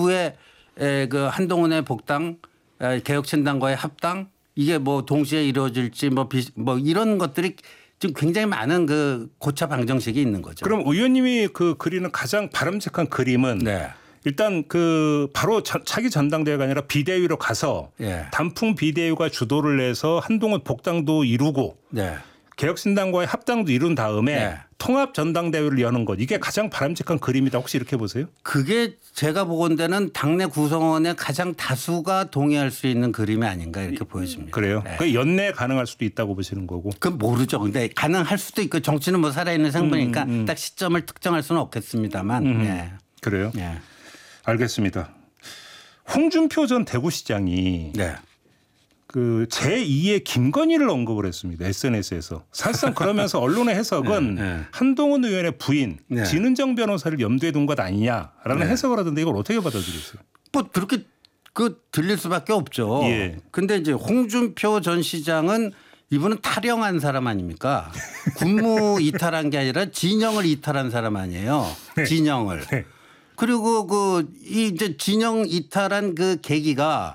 이후에 그 한동훈의 복당, 개혁신당과의 합당 이게 뭐 동시에 이루어질지 뭐 이런 것들이 지금 굉장히 많은 그 고차 방정식이 있는 거죠. 그럼 의원님이 그 그리는 가장 바람직한 그림은 네. 일단 그 바로 차기 전당대회가 아니라 비대위로 가서 예. 단풍 비대위가 주도를 해서 한동훈 복당도 이루고 네. 개혁신당과의 합당도 이룬 다음에 네. 통합 전당대회를 여는 것 이게 가장 바람직한 그림이다. 혹시 이렇게 보세요? 그게 제가 보건대는 당내 구성원의 가장 다수가 동의할 수 있는 그림이 아닌가 이렇게 보여집니다. 그래요? 네. 그 연내 가능할 수도 있다고 보시는 거고. 그건 모르죠. 근데 가능할 수도 있고 정치는 뭐 살아있는 생물이니까 딱 시점을 특정할 수는 없겠습니다만. 네. 그래요? 네. 알겠습니다. 홍준표 전 대구시장이 네. 그 제2의 김건희를 언급을 했습니다. SNS에서. 사실상 그러면서 언론의 해석은 네. 한동훈 의원의 부인 네. 진은정 변호사를 염두에 둔 것 아니냐라는 네. 해석을 하던데 이걸 어떻게 받아들이세요? 뭐 그렇게 들릴 수밖에 없죠. 예. 근데 이제 홍준표 전 시장은 이분은 탈영한 사람 아닙니까? 군무 이탈한 게 아니라 진영을 이탈한 사람 아니에요. 네. 진영을. 네. 그리고 이제 진영 이탈한 그 계기가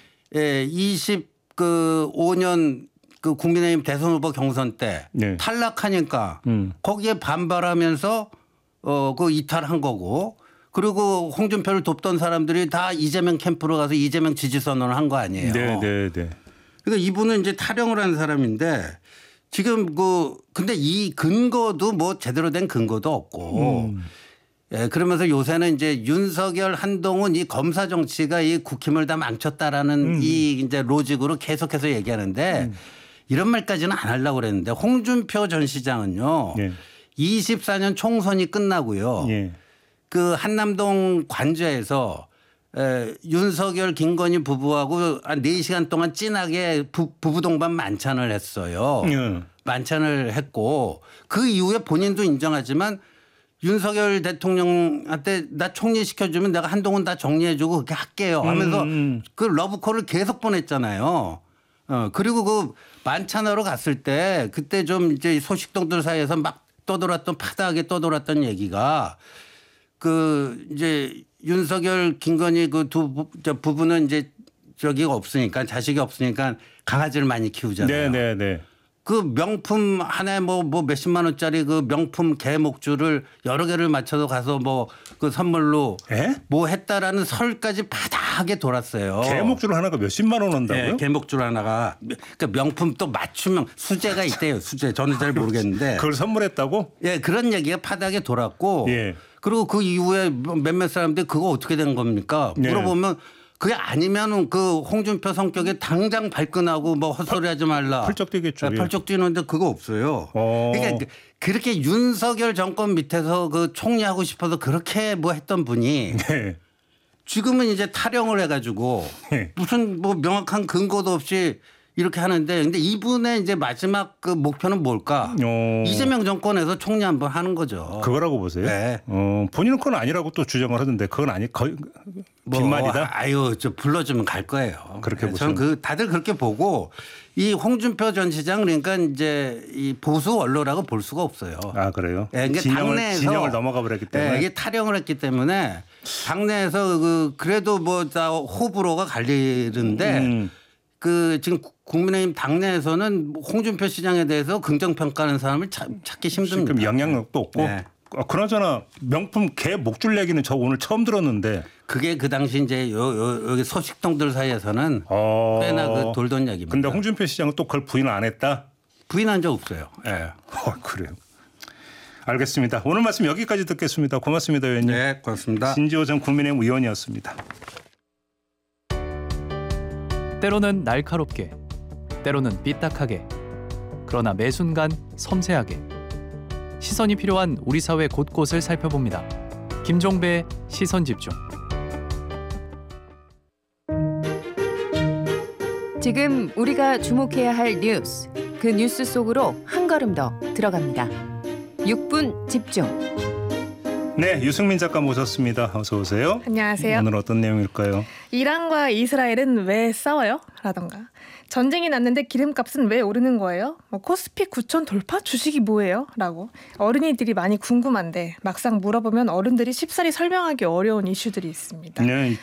25년 그 국민의힘 대선 후보 경선 때 네. 탈락하니까 거기에 반발하면서 그 이탈한 거고 그리고 홍준표를 돕던 사람들이 다 이재명 캠프로 가서 이재명 지지 선언을 한 거 아니에요. 네, 네, 네. 그러니까 이분은 이제 탈영을 한 사람인데 지금 근데 이 근거도 뭐 제대로 된 근거도 없고 예, 그러면서 요새는 이제 윤석열, 한동훈 이 검사 정치가 이 국힘을 다 망쳤다라는 이 이제 로직으로 계속해서 얘기하는데 이런 말까지는 안 하려고 그랬는데 홍준표 전 시장은요. 예. 24년 총선이 끝나고요. 예. 그 한남동 관저에서 윤석열, 김건희 부부하고 한 4시간 동안 진하게 부부 동반 만찬을 했어요. 만찬을 했고 그 이후에 본인도 인정하지만 윤석열 대통령한테 나 총리시켜주면 내가 한동훈 다 정리해주고 그렇게 할게요 하면서 그 러브콜을 계속 보냈잖아요. 그리고 그 만찬하러 갔을 때 그때 좀 이제 소식통들 사이에서 막 파다하게 떠돌았던 얘기가 그 이제 윤석열, 김건희 그 부부는 이제 저기가 없으니까 자식이 없으니까 강아지를 많이 키우잖아요. 네, 네, 네. 그 명품 하나에 뭐 몇십만 원짜리 그 명품 개 목줄을 여러 개를 맞춰서 가서 뭐 그 선물로 뭐 했다라는 설까지 바닥하게 돌았어요. 개 목줄 하나가 몇십만 원 한다고요? 네, 개 목줄 하나가 그러니까 명품 또 맞춤형 수제가 있대요. 수제 저는 잘 모르겠는데. 그걸 선물했다고? 예, 그런 얘기가 바닥에 돌았고. 예. 그리고 그 이후에 몇몇 사람들이 그거 어떻게 된 겁니까? 물어보면 그게 아니면은 그 홍준표 성격에 당장 발끈하고 뭐 헛소리하지 말라. 펄쩍 뛰겠죠. 펄쩍 뛰는데 그거 없어요. 그러니까 그렇게 윤석열 정권 밑에서 그 총리하고 싶어서 그렇게 뭐 했던 분이 네. 지금은 이제 탈영을 해가지고 무슨 뭐 명확한 근거도 없이 이렇게 하는데 근데 이분의 이제 마지막 그 목표는 뭘까? 이재명 정권에서 총리 한번 하는 거죠. 그거라고 보세요? 네. 본인은 그건 아니라고 또 주장을 하던데 그건 거의 빈말이다. 아유, 저 불러주면 갈 거예요. 그렇게 저는 다들 그렇게 보고 이 홍준표 전 시장 그러니까 이제 이 보수 언론이라고 볼 수가 없어요. 아 그래요? 네, 그러니까 진영을 넘어가 버렸기 때문에 네, 이게 탈영을 했기 때문에 당내에서 그래도 뭐 다 호불호가 갈리는데. 그 지금 국민의힘 당내에서는 홍준표 시장에 대해서 긍정 평가하는 사람을 찾기 힘듭니다. 그럼 영향력도 없고. 네. 그나저나 명품 개 목줄 얘기는 저 오늘 처음 들었는데. 그게 그 당시 이제 여기 소식통들 사이에서는 꽤나 그 돌던 얘기입니다. 근데 홍준표 시장은 또 그걸 부인을 안 했다? 부인한 적 없어요. 네. 그래요. 알겠습니다. 오늘 말씀 여기까지 듣겠습니다. 고맙습니다, 의원님. 네, 고맙습니다. 신지호 전 국민의힘 의원이었습니다. 때로는 날카롭게, 때로는 삐딱하게, 그러나 매 순간 섬세하게 시선이 필요한 우리 사회 곳곳을 살펴봅니다. 김종배의 시선집중. 지금 우리가 주목해야 할 뉴스, 그 뉴스 속으로 한 걸음 더 들어갑니다. 6분 집중. 네, 유승민 작가 모셨습니다. 어서 오세요. 안녕하세요. 오늘 어떤 내용일까요? 이란과 이스라엘은 왜 싸워요? 라던가 전쟁이 났는데 기름값은 왜 오르는 거예요? 코스피 9천 돌파? 주식이 뭐예요? 라고 어른이들이 많이 궁금한데 막상 물어보면 어른들이 쉽사리 설명하기 어려운 이슈들이 있습니다. 네,